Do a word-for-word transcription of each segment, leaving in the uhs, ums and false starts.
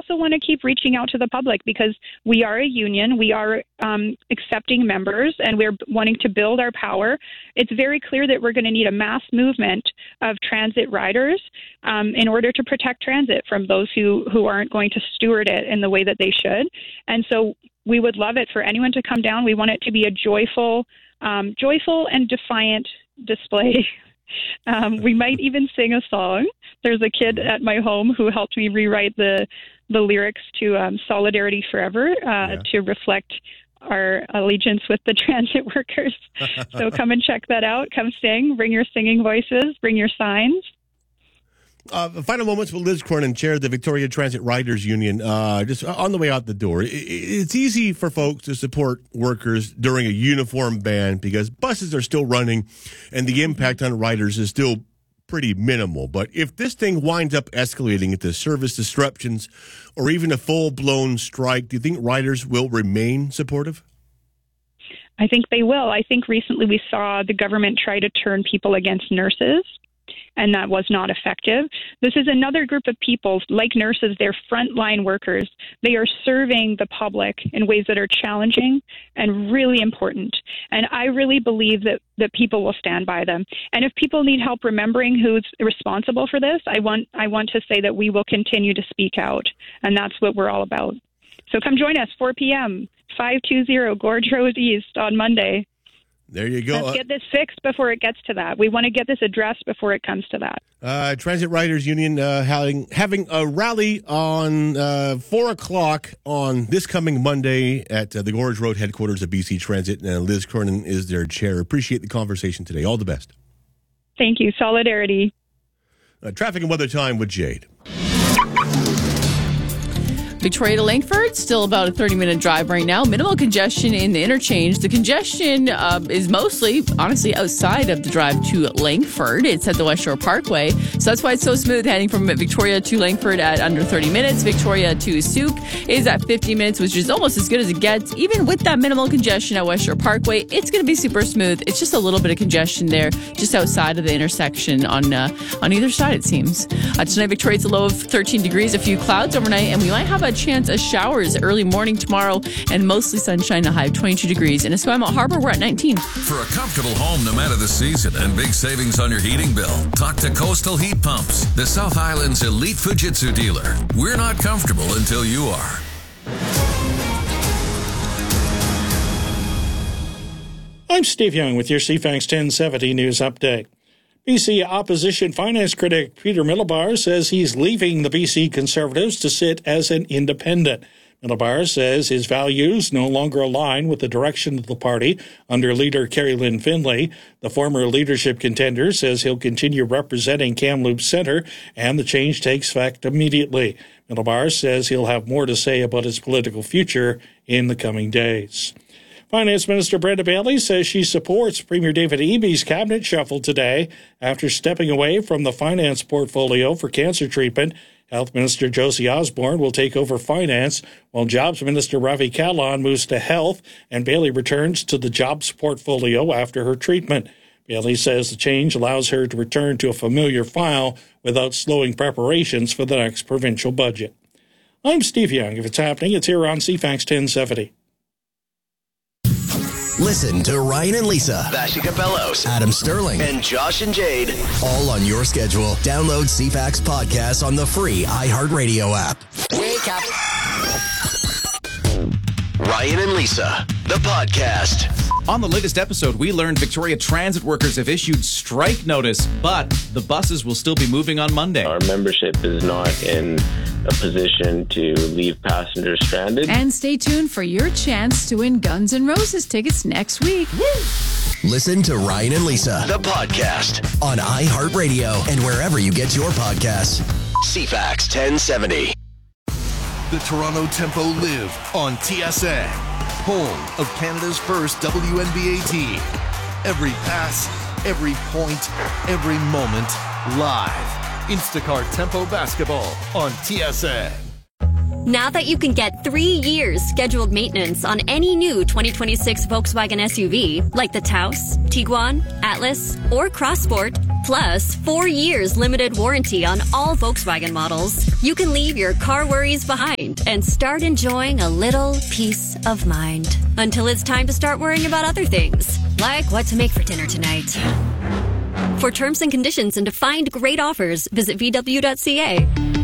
also want to keep reaching out to the public because we are a union. We are um, accepting members, and we're wanting to build our power. It's very clear that we're going to need a mass movement of transit riders um, in order to protect transit from those who, who aren't going to steward it in the way that they should. And so we would love it for anyone to come down. We want it to be a joyful, um, joyful and defiant display. Um, we might even sing a song. There's a kid at my home who helped me rewrite the the lyrics to um, Solidarity Forever uh, yeah. to reflect our allegiance with the transit workers. So come and check that out. Come sing. Bring your singing voices. Bring your signs. Uh, final moments with Liz Cronin, chair of the Victoria Transit Riders Union. Uh, just on the way out the door, it, it's easy for folks to support workers during a uniform ban because buses are still running and the impact on riders is still pretty minimal. But if this thing winds up escalating into service disruptions or even a full-blown strike, do you think riders will remain supportive? I think they will. I think recently we saw the government try to turn people against nurses, and that was not effective. This is another group of people, like nurses, they're frontline workers. They are serving the public in ways that are challenging and really important. And I really believe that, that people will stand by them. And if people need help remembering who's responsible for this, I want I want to say that we will continue to speak out. And that's what we're all about. So come join us, four p.m., five twenty Gorge Road East on Monday. There you go. Let's get this fixed before it gets to that. We want to get this addressed before it comes to that. Uh, Transit Riders Union uh, having having a rally on uh, four o'clock on this coming Monday at uh, the Gorge Road headquarters of B C Transit. And Liz Cronin is their chair. Appreciate the conversation today. All the best. Thank you. Solidarity. Uh, traffic and weather time with Jade. Victoria to Langford, still about a thirty-minute drive right now. Minimal congestion in the interchange. The congestion uh, is mostly, honestly, outside of the drive to Langford. It's at the West Shore Parkway. So that's why it's so smooth heading from Victoria to Langford at under thirty minutes. Victoria to Souk is at fifty minutes, which is almost as good as it gets. Even with that minimal congestion at West Shore Parkway, it's going to be super smooth. It's just a little bit of congestion there, just outside of the intersection on uh, on either side, it seems. Uh, tonight, Victoria's a low of thirteen degrees, a few clouds overnight, and we might have a chance of showers early morning tomorrow and mostly sunshine, a high of twenty-two degrees. In Esquimalt Harbor, we're at nineteen. For a comfortable home no matter the season and big savings on your heating bill, talk to Coastal Heat Pumps, the South Island's elite Fujitsu dealer. We're not comfortable until you are. I'm Steve Young with your C FAX ten seventy News Update. B C opposition finance critic Peter Milobar says he's leaving the B C Conservatives to sit as an independent. Milobar says his values no longer align with the direction of the party under leader Kerry Lynn Finlay. The former leadership contender says he'll continue representing Kamloops Centre, and the change takes effect immediately. Milobar says he'll have more to say about his political future in the coming days. Finance Minister Brenda Bailey says she supports Premier David Eby's cabinet shuffle today after stepping away from the finance portfolio for cancer treatment. Health Minister Josie Osborne will take over finance, while Jobs Minister Ravi Kahlon moves to health, and Bailey returns to the jobs portfolio after her treatment. Bailey says the change allows her to return to a familiar file without slowing preparations for the next provincial budget. I'm Steve Young. If it's happening, it's here on C FAX ten seventy. Listen to Ryan and Lisa, Vassy Capellos, Adam Sterling, and Josh and Jade. All on your schedule. Download C FAX Podcasts on the free iHeartRadio app. Wake up. Ryan and Lisa, the podcast. On the latest episode, we learned Victoria Transit workers have issued strike notice, but the buses will still be moving on Monday. Our membership is not in a position to leave passengers stranded. And stay tuned for your chance to win Guns N' Roses tickets next week. Woo! Listen to Ryan and Lisa, the podcast, on iHeartRadio and wherever you get your podcasts. C FAX ten seventy. The Toronto Tempo live on T S N, home of Canada's first W N B A team. Every pass, every point, every moment, live. Instacart Tempo Basketball on T S N. Now that you can get three years scheduled maintenance on any new twenty twenty-six Volkswagen S U V, like the Taos, Tiguan, Atlas, or Crossport, plus four years limited warranty on all Volkswagen models, you can leave your car worries behind and start enjoying a little peace of mind. Until it's time to start worrying about other things, like what to make for dinner tonight. For terms and conditions and to find great offers, visit V W dot C A.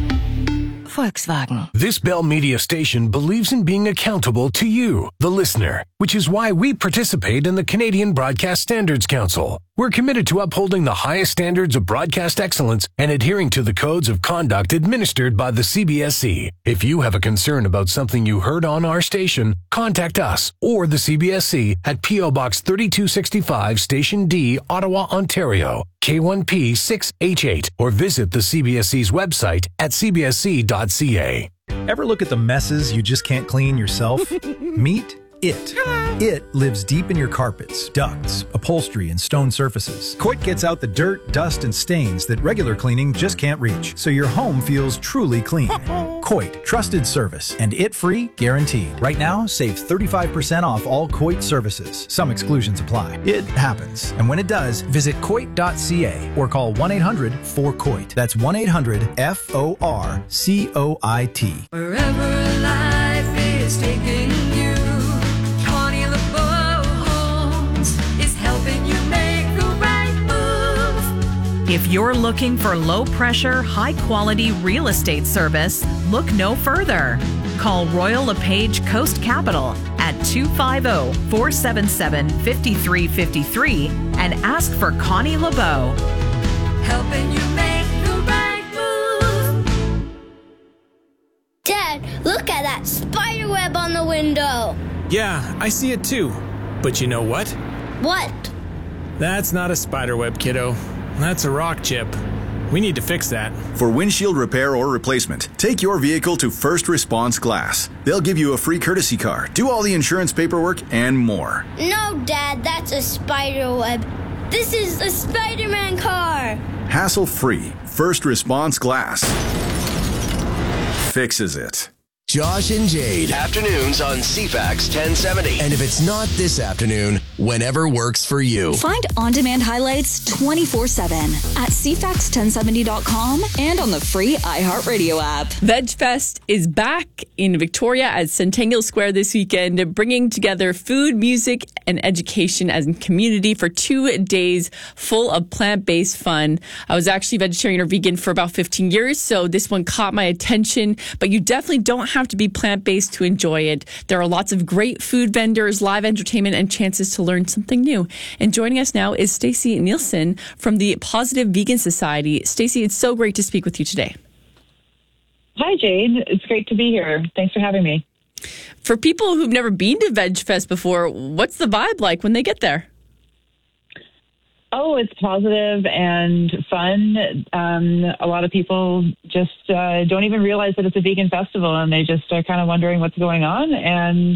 Volkswagen. This Bell Media station believes in being accountable to you, the listener, which is why we participate in the Canadian Broadcast Standards Council. We're committed to upholding the highest standards of broadcast excellence and adhering to the codes of conduct administered by the C B S C. If you have a concern about something you heard on our station, contact us or the C B S C at P O Box thirty-two sixty-five, Station D, Ottawa, Ontario, K one P six H eight, or visit the C B S C's website at c b s c dot c a. Ever look at the messes you just can't clean yourself? Meet It. It lives deep in your carpets, ducts, upholstery, and stone surfaces. Coit gets out the dirt, dust, and stains that regular cleaning just can't reach, so your home feels truly clean. Coit, trusted service, and it-free guaranteed. Right now, save thirty-five percent off all Coit services. Some exclusions apply. It happens, and when it does, visit coit dot c a or call one eight hundred four coit. That's one eight hundred F O R C O I T. Wherever life is taking you, Connie LeBeau Homes is helping you make the right move. If you're looking for low-pressure, high-quality real estate service, look no further. Call Royal LePage Coast Capital at two five zero, four seven seven, five three five three and ask for Connie LeBeau. Helping you make the right move. Dad, look at that spider web on the window. Yeah, I see it too. But you know what? What? That's not a spider web, kiddo. That's a rock chip. We need to fix that. For windshield repair or replacement, take your vehicle to First Response Glass. They'll give you a free courtesy car, do all the insurance paperwork, and more. No, Dad, that's a spider web. This is a Spider-Man car. Hassle-free. First Response Glass fixes it. Josh and Jade. Afternoons on C FAX ten seventy. And if it's not this afternoon, whenever works for you. Find on-demand highlights twenty-four seven at c fax ten seventy dot com and on the free iHeartRadio app. VegFest is back in Victoria at Centennial Square this weekend, bringing together food, music, and education as a community for two days full of plant-based fun. I was actually vegetarian or vegan for about fifteen years, so this one caught my attention, but you definitely don't have to be plant-based to enjoy it. There are lots of great food vendors, live entertainment, and chances to learn something new. And joining us now is Stacey Nielsen from the Positive Vegan Society. Stacey, it's so great to speak with you today. Hi, Jade. It's great to be here. Thanks for having me. For people who've never been to VegFest before, what's the vibe like when they get there? Oh, it's positive and fun. Um, a lot of people just uh, don't even realize that it's a vegan festival, and they just are kind of wondering what's going on, and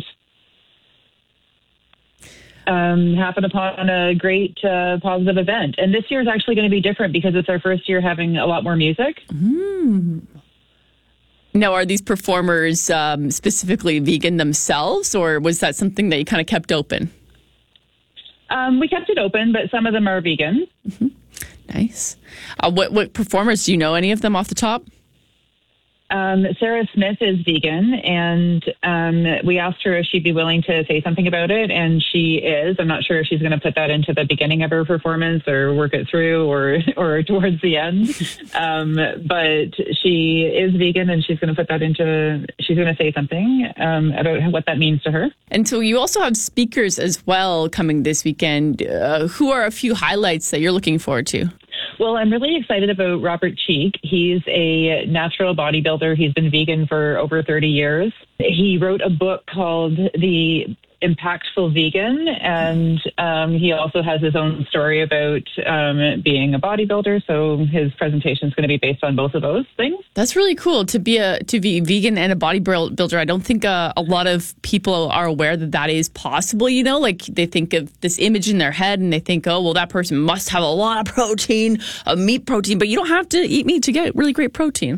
um, happen upon a great uh, positive event. And this year is actually going to be different because it's our first year having a lot more music. Mm. Now, are these performers um, specifically vegan themselves, or was that something that you kind of kept open? Um, we kept it open, but some of them are vegan. Mm-hmm. Nice. Uh, what what performers, do you know any of them off the top? Um, Sarah Smith is vegan, and um, we asked her if she'd be willing to say something about it, and she is. I'm not sure if she's going to put that into the beginning of her performance or work it through or or towards the end. Um, but she is vegan, and she's going to put that into, she's going to say something um, about what that means to her. And so you also have speakers as well coming this weekend. Uh, who are a few highlights that you're looking forward to? Well, I'm really excited about Robert Cheek. He's a natural bodybuilder. He's been vegan for over thirty years. He wrote a book called The Impactful Vegan, and um, he also has his own story about um, being a bodybuilder. So his presentation is going to be based on both of those things. That's really cool to be a to be vegan and a bodybuilder. I don't think uh, a lot of people are aware that that is possible. You know, like they think of this image in their head and they think, oh, well, that person must have a lot of protein, of meat protein, but you don't have to eat meat to get really great protein.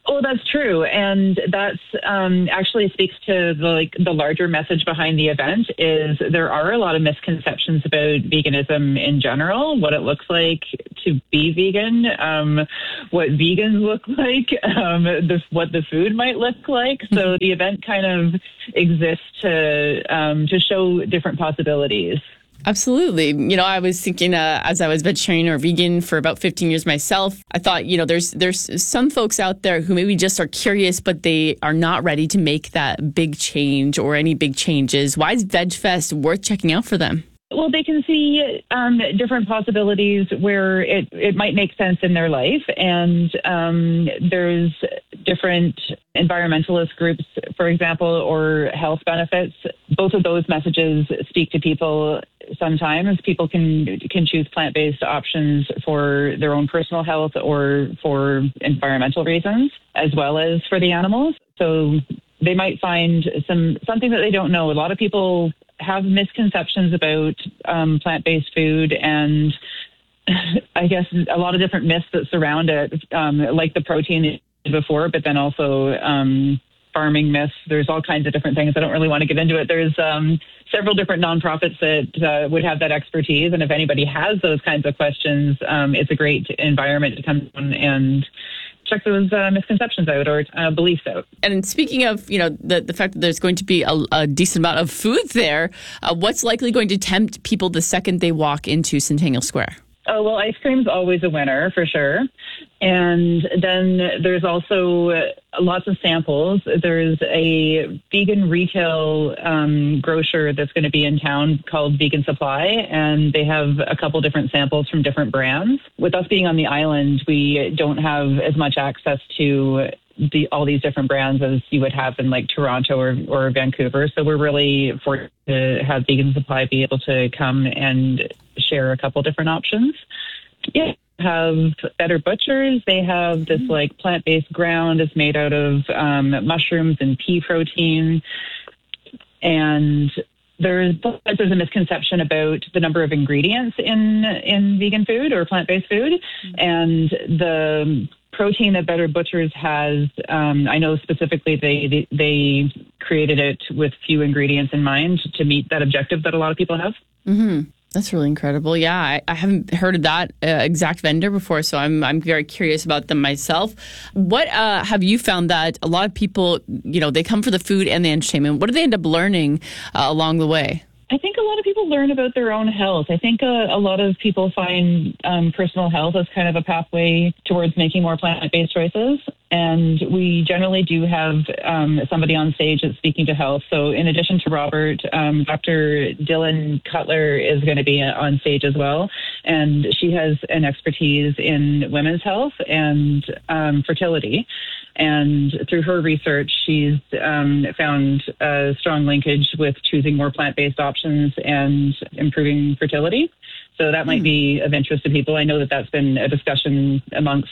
Oh, that's true, and that's um, actually speaks to the like the larger message behind the event. Is there are a lot of misconceptions about veganism in general, what it looks like to be vegan, um, what vegans look like, um, the, what the food might look like. So the event kind of exists to um, to show different possibilities. Absolutely. You know, I was thinking uh, as I was vegetarian or vegan for about fifteen years myself, I thought, you know, there's there's some folks out there who maybe just are curious, but they are not ready to make that big change or any big changes. Why is VegFest worth checking out for them? Well, they can see um, different possibilities where it, it might make sense in their life. And um, there's different environmentalist groups, for example, or health benefits. Both of those messages speak to people. Sometimes people can can choose plant-based options for their own personal health or for environmental reasons, as well as for the animals. So they might find some something that they don't know. A lot of people have misconceptions about um, plant-based food, and I guess a lot of different myths that surround it, um, like the protein before, but then also um, farming myths. There's all kinds of different things. I don't really want to get into it. There's um, several different nonprofits that uh, would have that expertise, and if anybody has those kinds of questions, um, it's a great environment to come on and check those uh, misconceptions out or uh, beliefs out. And speaking of, you know, the, the fact that there's going to be a, a decent amount of food there, uh, what's likely going to tempt people the second they walk into Centennial Square? Oh, well, ice cream's always a winner for sure. And then there's also uh, lots of samples. There's a vegan retail um, grocer that's going to be in town called Vegan Supply, and they have a couple different samples from different brands. With us being on the island, we don't have as much access to the, all these different brands as you would have in like Toronto or, or Vancouver. So we're really fortunate to have Vegan Supply be able to come and share a couple different options. Yeah. Have Better Butchers. They have this like plant-based ground. It's made out of um, mushrooms and pea protein. And there's there's a misconception about the number of ingredients in in vegan food or plant-based food. Mm-hmm. And the protein that Better Butchers has, um, I know specifically they, they they created it with few ingredients in mind to meet that objective that a lot of people have. Mm-hmm. That's really incredible. Yeah, I, I haven't heard of that uh, exact vendor before, so I'm I'm very curious about them myself. What uh, have you found that a lot of people, you know, they come for the food and the entertainment? What do they end up learning uh, along the way? I think a lot of people learn about their own health. I think a, a lot of people find um, personal health as kind of a pathway towards making more plant-based choices. And we generally do have um, somebody on stage that's speaking to health. So in addition to Robert, um, Doctor Dylan Cutler is going to be on stage as well. And she has an expertise in women's health and um, fertility. And through her research, she's um, found a strong linkage with choosing more plant-based options and improving fertility. So that might be of interest to people. I know that that's been a discussion amongst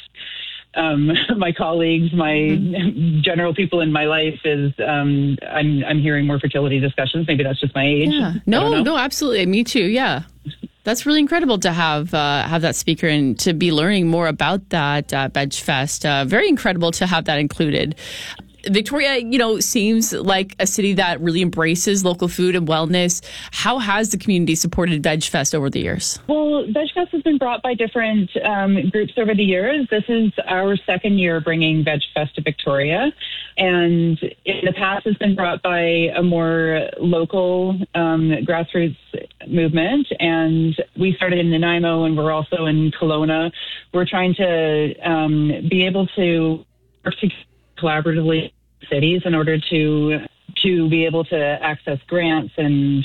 um, my colleagues, my mm-hmm. general people in my life. Is um, I'm I'm hearing more fertility discussions. Maybe that's just my age. Yeah. No, no, absolutely. Me too. Yeah. That's really incredible to have uh, have that speaker and to be learning more about that at VegFest. Uh, very incredible to have that included. Victoria, you know, seems like a city that really embraces local food and wellness. How has the community supported VegFest over the years? Well, VegFest has been brought by different um, groups over the years. This is our second year bringing VegFest to Victoria. And in the past, it's been brought by a more local um, grassroots movement. And we started in Nanaimo, and we're also in Kelowna. We're trying to um, be able to work together collaboratively cities in order to to be able to access grants and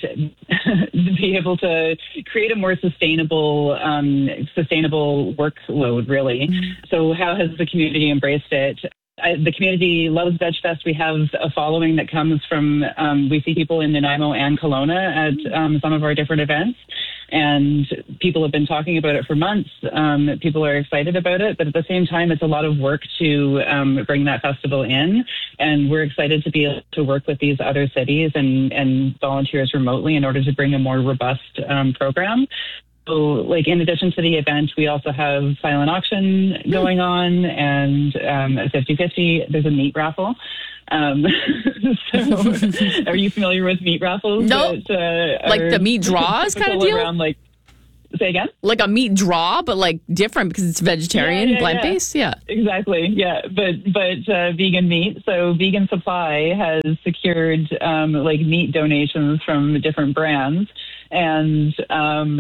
be able to create a more sustainable um, sustainable workload, really. Mm-hmm. So how has the community embraced it? I, the community loves VegFest. We have a following that comes from, um, we see people in Nanaimo and Kelowna at um, some of our different events. And people have been talking about it for months. Um, people are excited about it, but at the same time, it's a lot of work to um, bring that festival in. And we're excited to be able to work with these other cities and, and volunteers remotely in order to bring a more robust um, program. So, like, in addition to the event, we also have silent auction going on, and um, at fifty-fifty, there's a meat raffle. Um, so, are you familiar with meat raffles? No, that, uh, like the meat draws kind of deal? Around, like, say again? Like a meat draw, but like different because it's vegetarian, yeah, yeah, plant-based? Yeah. yeah. Exactly, yeah. But but uh, vegan meat. So Vegan Supply has secured um, like meat donations from different brands. And um,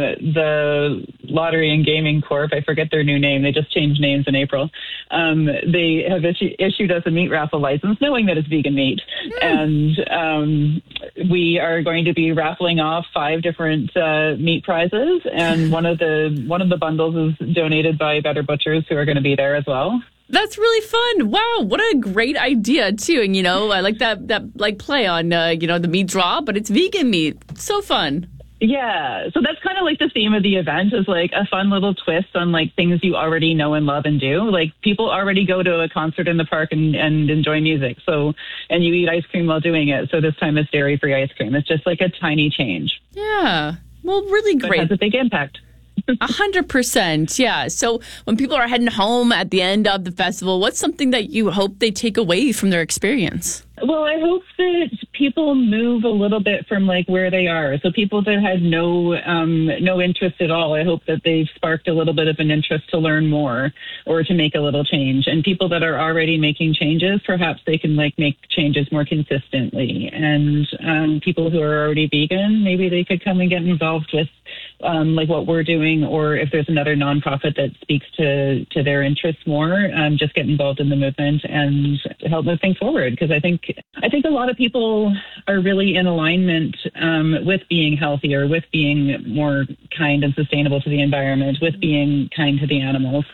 the Lottery and Gaming Corp, I forget their new name, they just changed names in April. Um, they have issu- issued us a meat raffle license, knowing that it's vegan meat. Mm. And um, we are going to be raffling off five different uh, meat prizes. And one of the one of the bundles is donated by Better Butchers, who are going to be there as well. That's really fun. Wow, what a great idea too. And you know, I like that that like play on uh, you know, the meat draw, but it's vegan meat. So fun. Yeah, so that's kind of like the theme of the event, is like a fun little twist on like things you already know and love and do. Like, people already go to a concert in the park and, and enjoy music. So, and you eat ice cream while doing it. So this time it's dairy-free ice cream. It's just like a tiny change. Yeah, well, really great. But it has a big impact. A hundred percent, yeah. So when people are heading home at the end of the festival, what's something that you hope they take away from their experience? Well, I hope that people move a little bit from like where they are. So people that had no um, no interest at all, I hope that they've sparked a little bit of an interest to learn more or to make a little change. And people that are already making changes, perhaps they can like make changes more consistently. And um, people who are already vegan, maybe they could come and get involved with um, like what we're doing, or if there's another nonprofit that speaks to, to their interests more, um, just get involved in the movement and help move things forward. Because I think I think a lot of people are really in alignment um, with being healthier, with being more kind and sustainable to the environment, with being kind to the animals.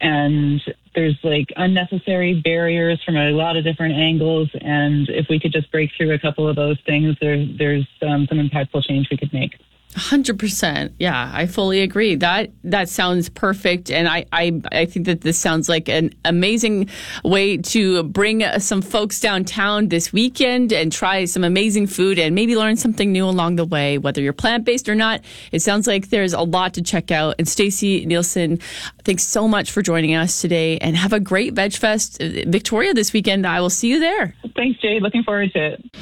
And there's like unnecessary barriers from a lot of different angles. And if we could just break through a couple of those things, there, there's um, some impactful change we could make. one hundred percent. Yeah, I fully agree. That that sounds perfect. And I, I, I think that this sounds like an amazing way to bring some folks downtown this weekend and try some amazing food and maybe learn something new along the way, whether you're plant-based or not. It sounds like there's a lot to check out. And Stacey Nielsen, thanks so much for joining us today, and have a great Veg Fest Victoria this weekend. I will see you there. Thanks, Jade. Looking forward to it.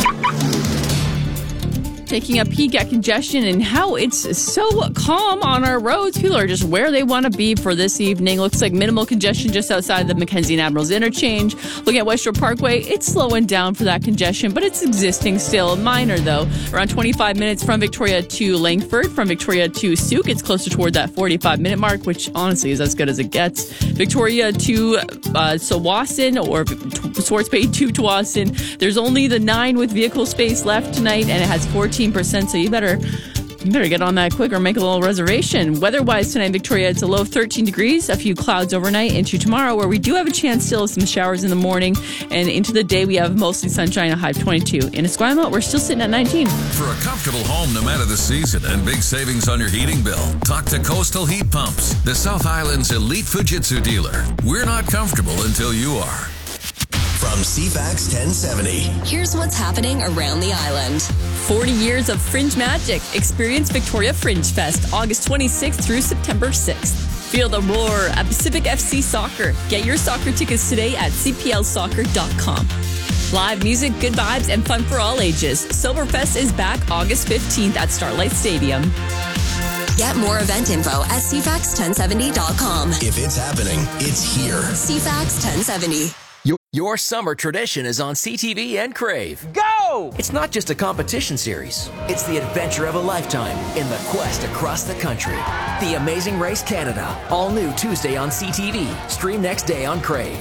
Taking a peek at congestion and how it's so calm on our roads. People are just where they want to be for this evening. Looks like minimal congestion just outside the Mackenzie and Admirals interchange. Looking at West Shore Parkway, it's slowing down for that congestion, but it's existing still. Minor, though. Around twenty-five minutes from Victoria to Langford. From Victoria to Souk, it's closer toward that forty-five minute mark, which honestly is as good as it gets. Victoria to uh, Tsawwassen, or Swartz Bay to Tsawwassen. There's only the nine with vehicle space left tonight, and it has fourteen percent, so you better you better get on that quick or make a little reservation. Weather-wise tonight, Victoria, it's a low of thirteen degrees, a few clouds overnight into tomorrow, where we do have a chance still of some showers in the morning, and into the day we have mostly sunshine, a high of twenty-two. In Esquimalt, we're still sitting at nineteen. For a comfortable home no matter the season and big savings on your heating bill, talk to Coastal Heat Pumps, the South Island's elite Fujitsu dealer. We're not comfortable until you are. From C FAX ten seventy. Here's what's happening around the island. forty years of Fringe magic. Experience Victoria Fringe Fest, August twenty-sixth through September sixth. Feel the roar at Pacific F C Soccer. Get your soccer tickets today at c p l soccer dot com. Live music, good vibes, and fun for all ages. Soberfest is back August fifteenth at Starlight Stadium. Get more event info at c fax ten seventy dot com. If it's happening, it's here. C FAX ten seventy. Your summer tradition is on C T V and Crave. Go! It's not just a competition series. It's the adventure of a lifetime in the quest across the country. The Amazing Race Canada. All new Tuesday on C T V. Stream next day on Crave.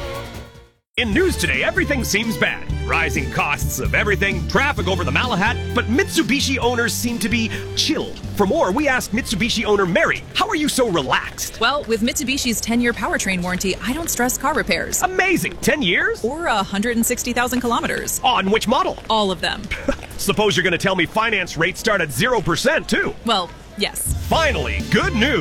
In news today, everything seems bad. Rising costs of everything, traffic over the Malahat, but Mitsubishi owners seem to be chill. For more, we asked Mitsubishi owner Mary, how are you so relaxed? Well, with Mitsubishi's ten-year powertrain warranty, I don't stress car repairs. Amazing! ten years? Or one hundred sixty thousand kilometers. On which model? All of them. Suppose you're going to tell me finance rates start at zero percent, too. Well, yes. Finally, good news!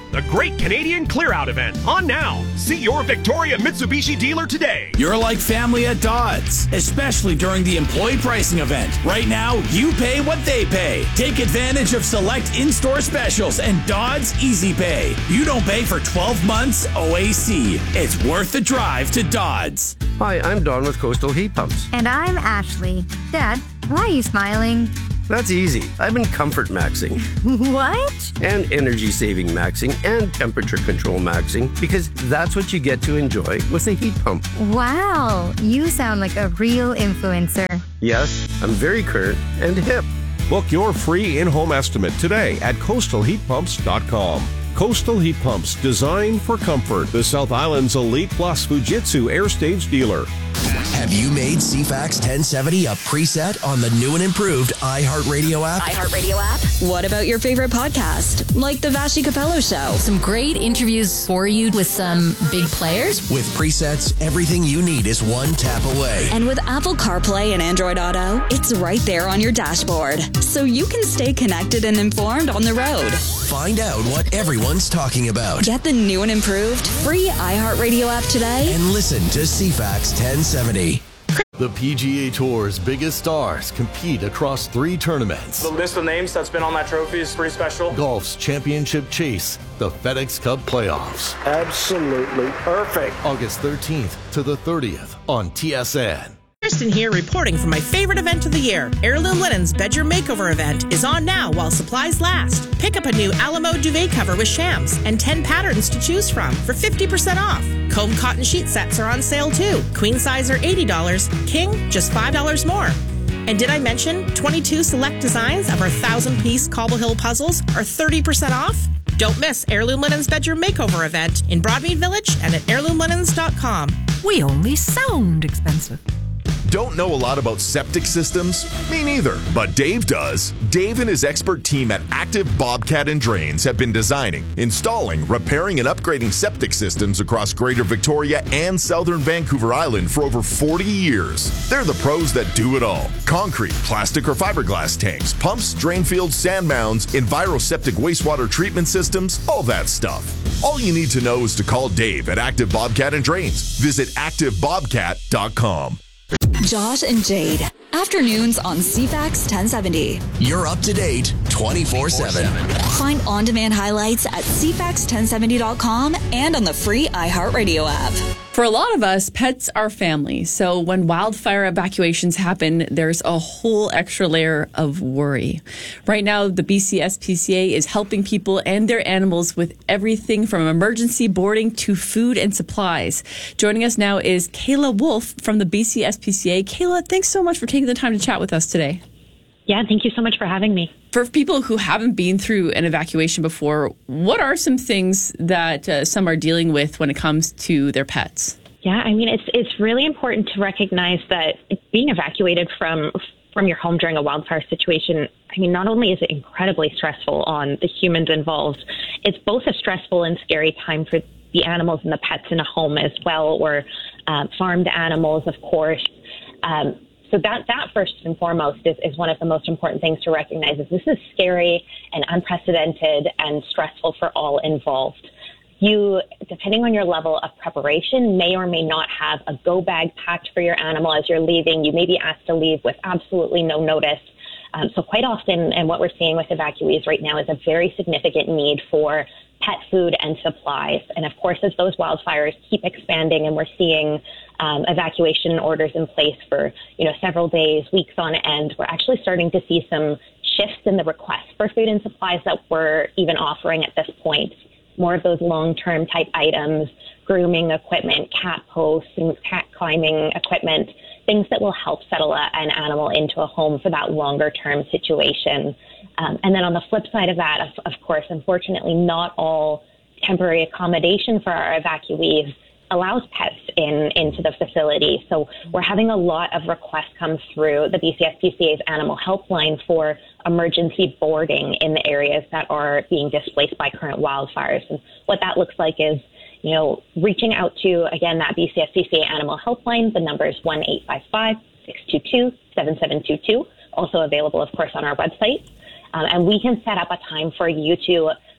the Great Canadian Clear Out event, on now. See your Victoria Mitsubishi dealer today. You're like family at Dodds, especially during the employee pricing event. Right now, you pay what they pay. Take advantage of select in-store specials and Dodds Easy Pay. You don't pay for twelve months O A C. It's worth the drive to Dodds. Hi, I'm Don with Coastal Heat Pumps. And I'm Ashley. Dad, why are you smiling? That's easy. I've been comfort maxing. What? And energy saving maxing and temperature control maxing because that's what you get to enjoy with a heat pump. Wow, you sound like a real influencer. Yes, I'm very current and hip. Book your free in-home estimate today at coastal heat pumps dot com. Coastal Heat Pumps, designed for comfort. The South Island's Elite Plus Fujitsu Air Stage dealer. Have you made C FAX ten seventy a preset on the new and improved iHeartRadio app? iHeartRadio app. What about your favorite podcast, like The Vashi Capello Show? Some great interviews for you with some big players. With presets, everything you need is one tap away. And with Apple CarPlay and Android Auto, it's right there on your dashboard, so you can stay connected and informed on the road. Find out what everyone's talking about. Get the new and improved free iHeartRadio app today. And listen to C FAX ten seventy. The P G A Tour's biggest stars compete across three tournaments. The list of names that's been on that trophy is pretty special. Golf's championship chase, the FedEx Cup playoffs. Absolutely perfect. August thirteenth to the thirtieth on T S N. Kristen here reporting for my favorite event of the year. Heirloom Linen's Bedroom Makeover event is on now while supplies last. Pick up a new Alamo duvet cover with shams and ten patterns to choose from for fifty percent off. Comb cotton sheet sets are on sale too. Queen size are eighty dollars, king just five dollars more. And did I mention twenty-two select designs of our one thousand piece Cobble Hill puzzles are thirty percent off? Don't miss Heirloom Linen's Bedroom Makeover event in Broadmead Village and at heirloom linens dot com. We only sound expensive. Don't know a lot about septic systems? Me neither, but Dave does. Dave and his expert team at Active Bobcat and Drains have been designing, installing, repairing, and upgrading septic systems across Greater Victoria and Southern Vancouver Island for over forty years. They're the pros that do it all. Concrete, plastic or fiberglass tanks, pumps, drain fields, sand mounds, EnviroSeptic wastewater treatment systems, all that stuff. All you need to know is to call Dave at Active Bobcat and Drains. Visit active bobcat dot com. Josh and Jade, afternoons on C FAX ten seventy. You're up to date twenty-four seven. Find on-demand highlights at c fax ten seventy dot com and on the free iHeartRadio app. For a lot of us, pets are family. So when wildfire evacuations happen, there's a whole extra layer of worry. Right now, the B C S P C A is helping people and their animals with everything from emergency boarding to food and supplies. Joining us now is Kayla Wolf from the B C S P C A. Kayla, thanks so much for taking the time to chat with us today. Yeah, thank you so much for having me. For people who haven't been through an evacuation before, what are some things that uh, some are dealing with when it comes to their pets? Yeah, I mean, it's it's really important to recognize that being evacuated from from your home during a wildfire situation, I mean, not only is it incredibly stressful on the humans involved, it's both a stressful and scary time for the animals and the pets in a home as well, or um, farmed animals, of course. Um, So that, that first and foremost is, is one of the most important things to recognize is this is scary and unprecedented and stressful for all involved. You, depending on your level of preparation, may or may not have a go bag packed for your animal as you're leaving. You may be asked to leave with absolutely no notice. Um, so quite often, and what we're seeing with evacuees right now is a very significant need for pet food and supplies. And of course, as those wildfires keep expanding and we're seeing um, evacuation orders in place for, you know, several days, weeks on end, we're actually starting to see some shifts in the requests for food and supplies that we're even offering at this point. More of those long-term type items, grooming equipment, cat posts, and cat climbing equipment, things that will help settle a, an animal into a home for that longer-term situation. Um, and then on the flip side of that, of, of course, unfortunately, not all temporary accommodation for our evacuees allows pets in into the facility. So we're having a lot of requests come through the B C S P C A's Animal Helpline for emergency boarding in the areas that are being displaced by current wildfires. And what that looks like is, you know, reaching out to, again, that B C S P C A Animal Helpline. The number is one eight five five, six two two, seven seven two two, also available, of course, on our website. Um, and we can set up a time for you to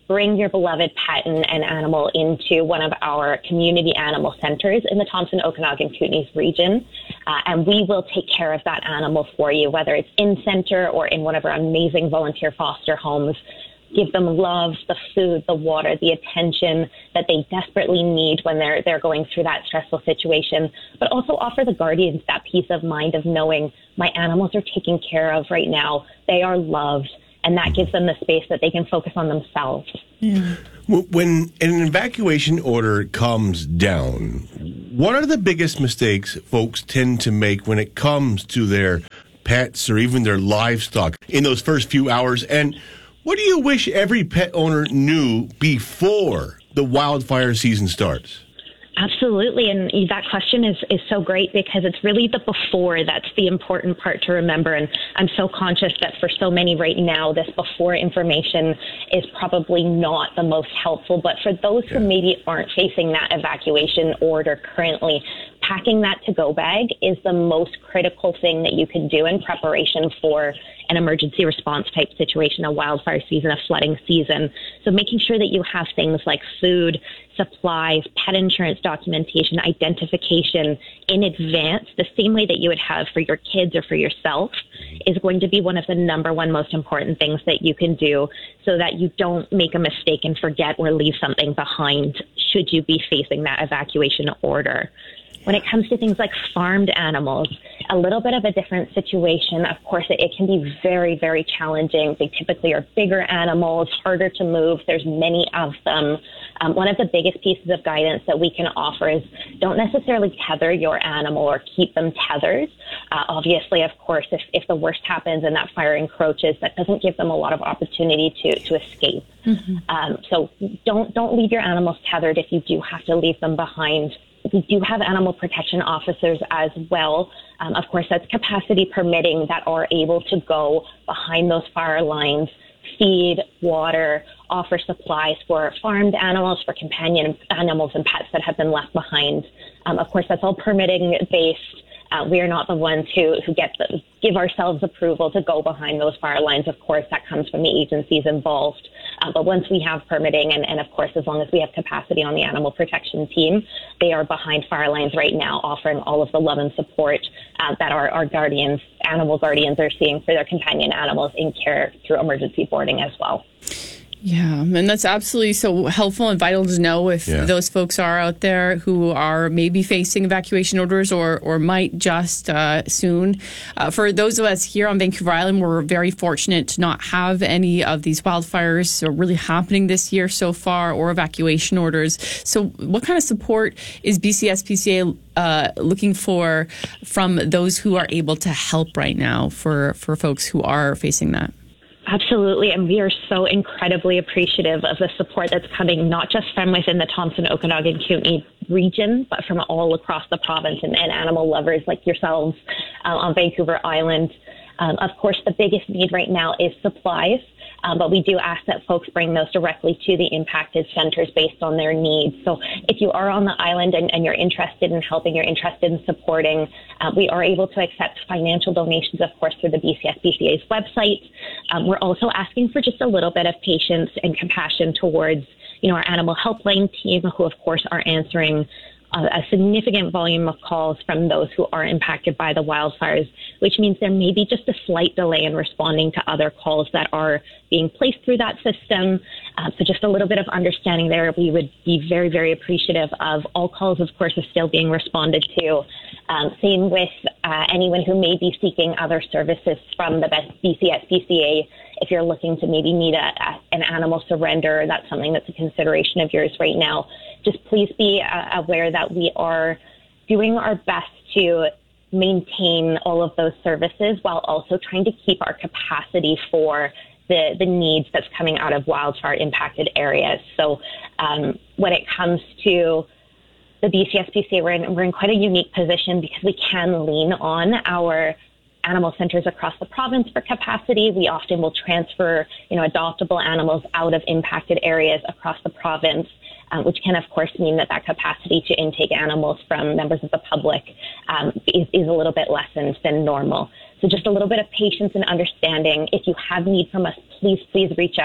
bring your beloved pet and, and animal into one of our community animal centers in the Thompson, Okanagan, Kootenays region, uh, and we will take care of that animal for you, whether it's in center or in one of our amazing volunteer foster homes. Give them love, the food, the water, the attention that they desperately need when they're they're going through that stressful situation, but also offer the guardians that peace of mind of knowing my animals are taken care of right now. They are loved, and that gives them the space that they can focus on themselves. Yeah. When an evacuation order comes down, what are the biggest mistakes folks tend to make when it comes to their pets or even their livestock in those first few hours? And what do you wish every pet owner knew before the wildfire season starts? Absolutely. And that question is, is so great because it's really the before that's the important part to remember. And I'm so conscious that for so many right now, this before information is probably not the most helpful. But for those who maybe aren't facing that evacuation order currently, packing that to-go bag is the most critical thing that you can do in preparation for an emergency response type situation, a wildfire season, a flooding season. So making sure that you have things like food, supplies, pet insurance documentation, identification in advance, the same way that you would have for your kids or for yourself, is going to be one of the number one most important things that you can do so that you don't make a mistake and forget or leave something behind should you be facing that evacuation order. When it comes to things like farmed animals, a little bit of a different situation. Of course, it, it can be very, very challenging. They typically are bigger animals, harder to move. There's many of them. Um, one of the biggest pieces of guidance that we can offer is don't necessarily tether your animal or keep them tethered. Uh, obviously, of course, if, if the worst happens and that fire encroaches, that doesn't give them a lot of opportunity to, to escape. Mm-hmm. Um, so don't don't leave your animals tethered if you do have to leave them behind. We do have animal protection officers as well. Um, of course, that's capacity permitting that are able to go behind those fire lines, feed, water, offer supplies for farmed animals, for companion animals and pets that have been left behind. Um, of course, that's all permitting based. Uh, we are not the ones who, who get the, give ourselves approval to go behind those fire lines. Of course, that comes from the agencies involved. Uh, but once we have permitting, and, and of course, as long as we have capacity on the animal protection team, they are behind fire lines right now, offering all of the love and support uh, that our, our guardians, animal guardians, are seeing for their companion animals in care through emergency boarding as well. Yeah, and that's absolutely so helpful and vital to know if yeah. those folks are out there who are maybe facing evacuation orders or, or might just uh, soon. Uh, for those of us here on Vancouver Island, we're very fortunate to not have any of these wildfires really happening this year so far or evacuation orders. So what kind of support is B C S P C A uh, looking for from those who are able to help right now for, for folks who are facing that? Absolutely, and we are so incredibly appreciative of the support that's coming, not just from within the Thompson, Okanagan, Kootenay region, but from all across the province and, and animal lovers like yourselves uh, on Vancouver Island. Um, of course, the biggest need right now is supplies, um, but we do ask that folks bring those directly to the impacted centers based on their needs. So if you are on the island and, and you're interested in helping, you're interested in supporting, uh, we are able to accept financial donations, of course, through the B C S P C A's website. Um, we're also asking for just a little bit of patience and compassion towards, you know, our animal helpline team, who, of course, are answering a, a significant volume of calls from those who are impacted by the wildfires, which means there may be just a slight delay in responding to other calls that are being placed through that system. Uh, so just a little bit of understanding there. We would be very, very appreciative of all calls, of course, are still being responded to. Um, same with uh, anyone who may be seeking other services from the B C S P C A. If you're looking to maybe need a, a, an animal surrender, that's something that's a consideration of yours right now. Just please be uh, aware that we are doing our best to maintain all of those services while also trying to keep our capacity for the, the needs that's coming out of wildfire impacted areas. So um, when it comes to the B C S P C A, we're in, we're in quite a unique position because we can lean on our animal centers across the province for capacity. We often will transfer, you know, adoptable animals out of impacted areas across the province, um, which can, of course, mean that that capacity to intake animals from members of the public um, is, is a little bit lessened than normal. So just a little bit of patience and understanding. If you have need from us, please, please reach out.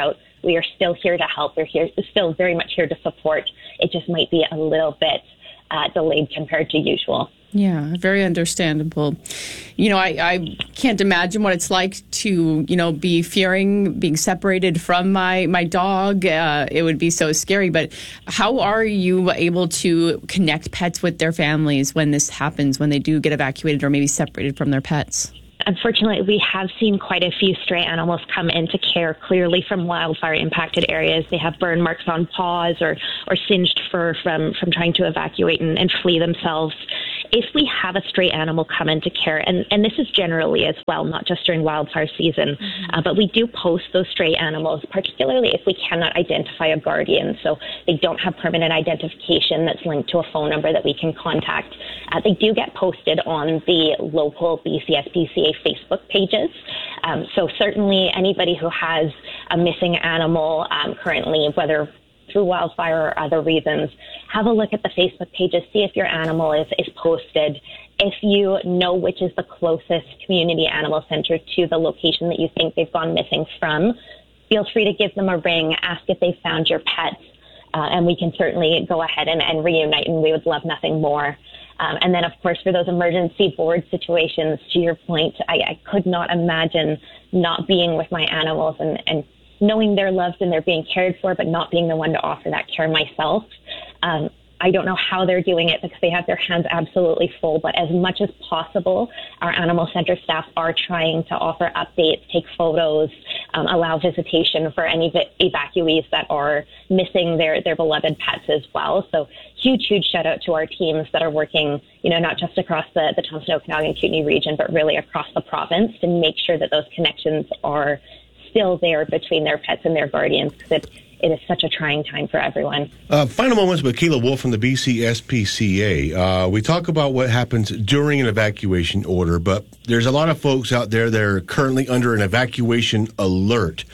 we are still here to help. We're here, still very much here to support. It just might be a little bit uh, delayed compared to usual. Yeah, very understandable. You know, I, I can't imagine what it's like to, you know, be fearing being separated from my, my dog. Uh, it would be so scary. But how are you able to connect pets with their families when this happens, when they do get evacuated or maybe separated from their pets? Unfortunately, we have seen quite a few stray animals come into care clearly from wildfire-impacted areas. They have burn marks on paws or, or singed fur from, from trying to evacuate and, and flee themselves. If we have a stray animal come into care, and, and this is generally as well, not just during wildfire season, mm-hmm. uh, but we do post those stray animals, particularly if we cannot identify a guardian, so they don't have permanent identification that's linked to a phone number that we can contact. Uh, they do get posted on the local B C S P C A Facebook pages. Um, so certainly anybody who has a missing animal um, currently, whether through wildfire or other reasons, have a look at the Facebook pages, see if your animal is, is posted. If you know which is the closest community animal center to the location that you think they've gone missing from, feel free to give them a ring, ask if they found your pet, uh, and we can certainly go ahead and, and reunite, and we would love nothing more. Um, and then, of course, for those emergency board situations, to your point, I, I could not imagine not being with my animals and, and knowing they're loved and they're being cared for, but not being the one to offer that care myself. Um, I don't know how they're doing it because they have their hands absolutely full, but as much as possible, our animal center staff are trying to offer updates, take photos, um, allow visitation for any evacuees that are missing their, their beloved pets as well. So huge, huge shout out to our teams that are working, you know, not just across the, the Thompson, Okanagan, Kootenay region, but really across the province to make sure that those connections are still there between their pets and their guardians, because it, it is such a trying time for everyone. Uh, final moments with Kayla Wolf from the B C S P C A. Uh, we talk about what happens during an evacuation order, but there's a lot of folks out there that are currently under an evacuation alert.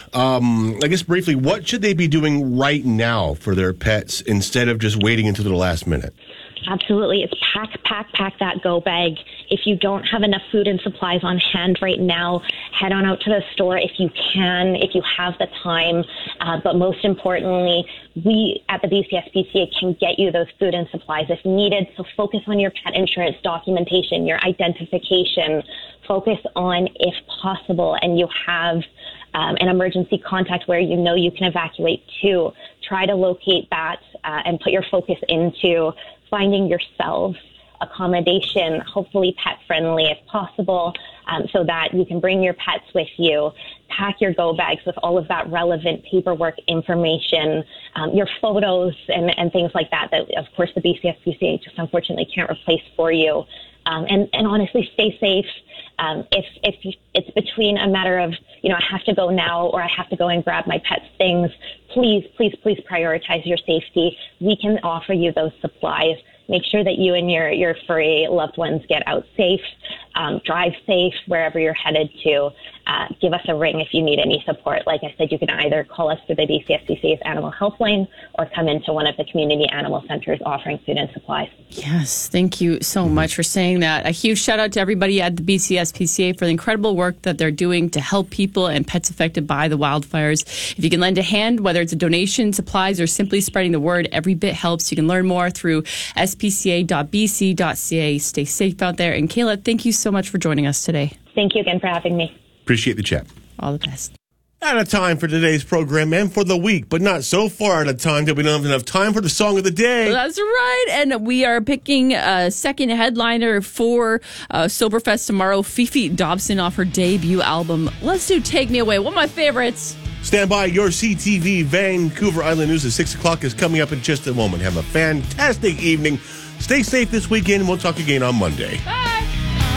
Um, I guess briefly, what should they be doing right now for their pets instead of just waiting until the last minute? Absolutely. It's pack, pack, pack that go bag. If you don't have enough food and supplies on hand right now, head on out to the store if you can, if you have the time. Uh, but most importantly, we at the B C S P C A can get you those food and supplies if needed. So focus on your pet insurance documentation, your identification. Focus on, if possible, and you have um, an emergency contact where you know you can evacuate to, try to locate that uh, and put your focus into finding yourself accommodation, hopefully pet-friendly if possible, um, so that you can bring your pets with you. Pack your go bags with all of that relevant paperwork information, um, your photos and, and things like that, that, of course, the B C S P C A just unfortunately can't replace for you. Um, and, and honestly, stay safe. Um, if if it's between a matter of, you know, I have to go now or I have to go and grab my pet's things, please, please, please prioritize your safety. We can offer you those supplies. Make sure that you and your, your furry loved ones get out safe, um, drive safe wherever you're headed to. Uh, give us a ring if you need any support. Like I said, you can either call us through the B C S P C A's Animal Helpline or come into one of the community animal centers offering food and supplies. Yes, thank you so much for saying that. A huge shout out to everybody at the B C S P C A for the incredible work that they're doing to help people and pets affected by the wildfires. If you can lend a hand, whether it's a donation, supplies, or simply spreading the word, every bit helps. You can learn more through s p c a dot b c dot c a. Stay safe out there. And Kayla, thank you so much for joining us today. Thank you again for having me. Appreciate the chat. All the best. Out of time for today's program and for the week, but not so far out of time that we don't have enough time for the song of the day. That's right. And we are picking a second headliner for uh, Soberfest tomorrow, Fifi Dobson off her debut album. Let's do Take Me Away, one of my favorites. Stand by. Your C T V Vancouver Island News at six o'clock is coming up in just a moment. Have a fantastic evening. Stay safe this weekend. We'll talk again on Monday. Bye.